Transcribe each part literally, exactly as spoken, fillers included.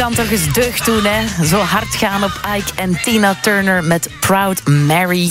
Kan toch eens deugd doen, hè? Zo hard gaan op Ike en Tina Turner met Proud Mary.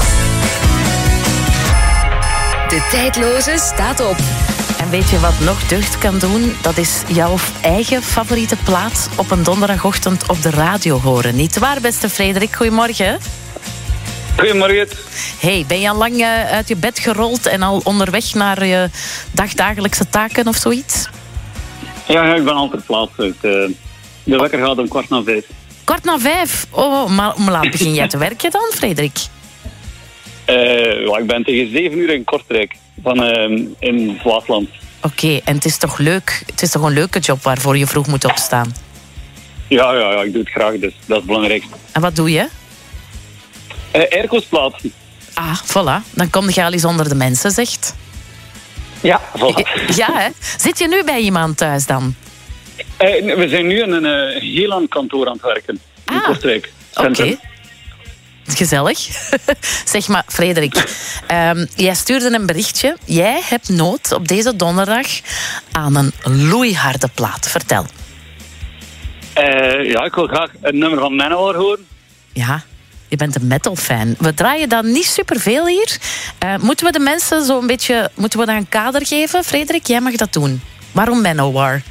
De tijdloze staat op. En weet je wat nog deugd kan doen? Dat is jouw eigen favoriete plaat op een donderdagochtend op de radio horen. Niet waar, beste Frederik? Goedemorgen. Goedemorgen. Hey, ben je al lang uh, uit je bed gerold en al onderweg naar je dagdagelijkse taken of zoiets? Ja, ja ik ben altijd plaats. Dus, uh, de wekker gaat om kwart na vijf. Kwart na vijf? Oh, maar om laat begin jij te werken dan, Frederik? Uh, ja, ik ben tegen zeven uur in Kortrijk, van, uh, in Waasland. Oké, okay, en het is toch leuk? Het is toch een leuke job waarvoor je vroeg moet opstaan? Ja, ja, ja ik doe het graag, dus dat is het belangrijkste. En wat doe je? Uh, airco's plaatsen. Ah, voilà. Dan kom je al eens onder de mensen, zegt. Ja, voilà. Ja, hè? Zit je nu bij iemand thuis dan? Uh, we zijn nu in een uh, heel aan kantoor aan het werken. In ah, Kortrijk. Oké. Okay. Gezellig. Zeg maar, Frederik. Um, jij stuurde een berichtje. Jij hebt nood op deze donderdag aan een loeiharde plaat. Vertel. Uh, ja, ik wil graag een nummer van Manowar horen. Ja, je bent een metal-fan. We draaien dan niet superveel hier. Uh, moeten we de mensen zo'n beetje... Moeten we daar een kader geven? Frederik, jij mag dat doen. Waarom Manowar?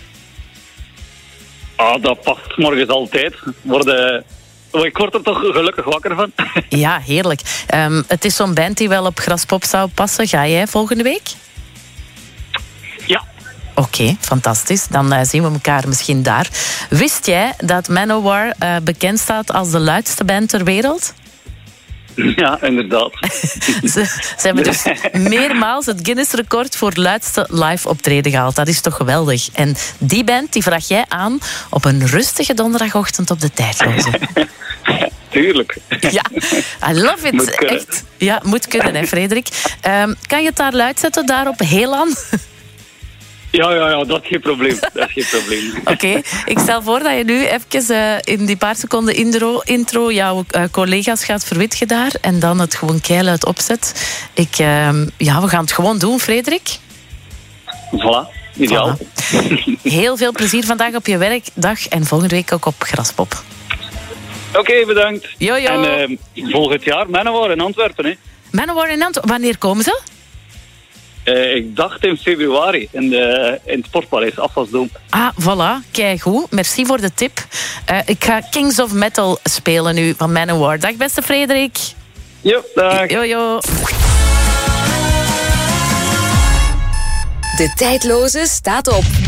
Ah, dat past morgens altijd. Worden... Ik word er toch gelukkig wakker van. Ja, heerlijk. Um, het is zo'n band die wel op Graspop zou passen. Ga jij volgende week? Ja. Oké, okay, fantastisch. Dan uh, zien we elkaar misschien daar. Wist jij dat Manowar uh, bekend staat als de luidste band ter wereld? Ja, inderdaad. ze, ze hebben dus meermaals het Guinness-record voor luidste live optreden gehaald. Dat is toch geweldig. En die band die vraag jij aan op een rustige donderdagochtend op de tijdloze. Tuurlijk. Ja, I love it. Moet kunnen. Echt. Ja, moet kunnen, hè, Frederik. Um, kan je het daar luid zetten, daar op Heelan? Ja, ja, ja, dat is geen probleem. Dat is geen probleem. Oké, okay. Ik stel voor dat je nu even uh, in die paar seconden intro, intro jouw uh, collega's gaat verwittigen daar en dan het gewoon keiluid opzet. Ik, uh, ja, we gaan het gewoon doen, Frederik. Voilà, ideaal. Voilà. Heel veel plezier vandaag op je werkdag en volgende week ook op Graspop. Oké, okay, bedankt. Jo, jo. En uh, volgend jaar Manowar in Antwerpen, hè? Manowar in Antwerpen, wanneer komen ze? Uh, ik dacht in februari in, de, in het Sportpaleis, Afwasdom. Ah, voilà. Kijk goed. Merci voor de tip. Uh, ik ga Kings of Metal spelen nu van Manowar. Dag, beste Frederik. Jo, dag. Jo, jo. De tijdloze staat op.